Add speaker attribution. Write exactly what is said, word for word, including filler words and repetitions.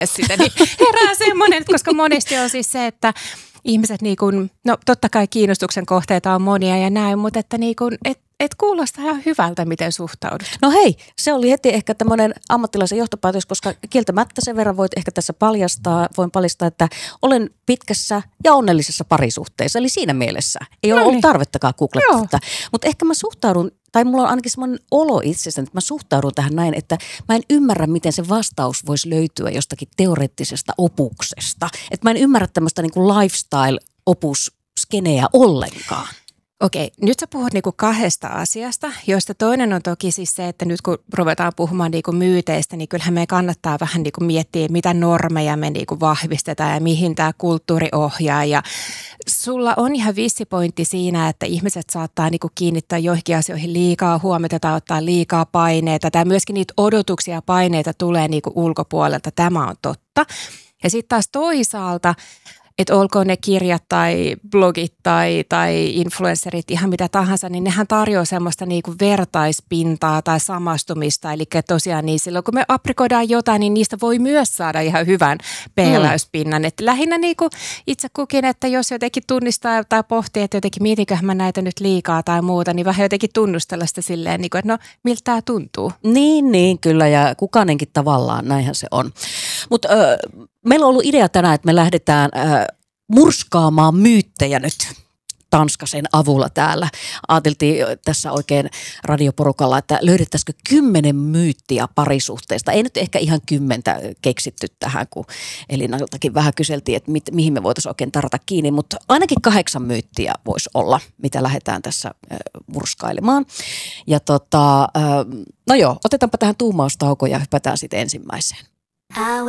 Speaker 1: sitä, niin herää semmoinen, koska monesti on siis se, että ihmiset niin kuin, no totta kai kiinnostuksen kohteita on monia ja näin, mutta että niin kuin, et, et kuulostaa ihan hyvältä, miten suhtaudut.
Speaker 2: No hei, se oli heti ehkä tämmöinen ammattilaisen johtopäätös, koska kieltämättä sen verran voit ehkä tässä paljastaa, voin paljastaa, että olen pitkässä ja onnellisessa parisuhteessa. Eli siinä mielessä ei ole
Speaker 1: no
Speaker 2: ollut
Speaker 1: niin.
Speaker 2: tarvettakaan googlettaa tätä. Mutta ehkä mä suhtaudun, tai mulla on ainakin semmoinen olo itsestäni, että mä suhtaudun tähän näin, että mä en ymmärrä, miten se vastaus voisi löytyä jostakin teoreettisesta opuksesta. Että mä en ymmärrä tämmöistä niin kuin lifestyle-opusskeneä ollenkaan.
Speaker 1: Okei, nyt sä puhut niinku kahdesta asiasta, joista toinen on toki siis se, että nyt kun ruvetaan puhumaan niinku myyteistä, niin kyllähän meidän kannattaa vähän niinku miettiä, mitä normeja me niinku vahvistetaan ja mihin tämä kulttuuri ohjaa. Ja sulla on ihan vissi pointti siinä, että ihmiset saattaa niinku kiinnittää joihinkin asioihin liikaa huomiota tai ottaa liikaa paineita. Tai myöskin niitä odotuksia ja paineita tulee niinku ulkopuolelta, tämä on totta. Ja sitten taas toisaalta, että olkoon ne kirjat tai blogit tai, tai influencerit, ihan mitä tahansa, niin nehän tarjoaa semmoista niinku vertaispintaa tai samastumista. Eli tosiaan niin silloin, kun me aprikoidaan jotain, niin niistä voi myös saada ihan hyvän peilauspinnan. Mm. Että lähinnä niinku itse kukin, että jos jotenkin tunnistaa tai pohtii, että jotenkin mietinköhän mä näitä nyt liikaa tai muuta, niin vähän jotenkin tunnustella sitä silleen, että no miltä tämä tuntuu.
Speaker 2: Niin, niin kyllä ja kukainenkin tavallaan, näinhän se on. Mutta äh, meillä on ollut idea tänään, että me lähdetään äh, murskaamaan myyttejä nyt Tanskasen avulla täällä. Ajateltiin tässä oikein radioporukalla, että löydettäisikö kymmenen myyttiä parisuhteesta. Ei nyt ehkä ihan kymmentä keksitty tähän, kun Elinaltakin vähän kyseltiin, että mit, mihin me voitaisiin oikein tarata kiinni, mutta ainakin kahdeksan myyttiä voisi olla, mitä lähdetään tässä äh, murskailemaan. Ja tota, äh, no joo, otetaanpa tähän tuumaustauko ja hypätään sitten ensimmäiseen.